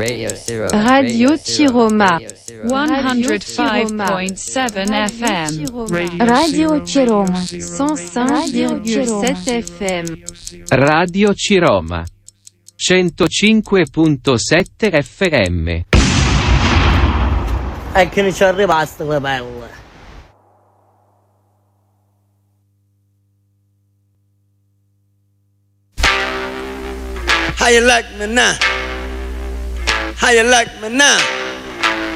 Radio Ciroma 105.7 FM. Radio Ciroma 105,7 FM. Radio Ciroma 105.7 FM. E che ne ci è rimasto le pelle. How you like me now? How you like me now?